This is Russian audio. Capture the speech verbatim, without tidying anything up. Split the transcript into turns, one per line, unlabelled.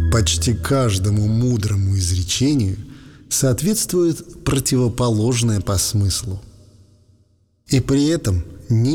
Почти каждому мудрому изречению соответствует противоположное по смыслу. И при этом ни